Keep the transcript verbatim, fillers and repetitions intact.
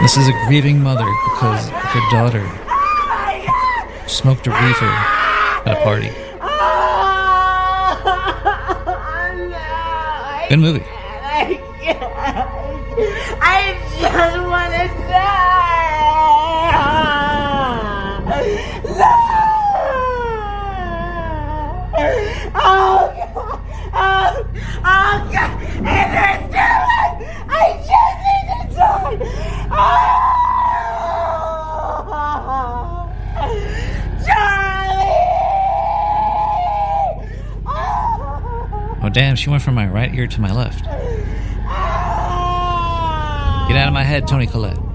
This is a grieving mother because her daughter smoked a reefer at a party. Good movie. I can't. I just want to die. No. Oh God. Oh, oh God. Is there still life? I just need to die. Oh. Charlie. Oh. Oh, damn, she went from my right ear to my left. Get out of my head, Toni Collette.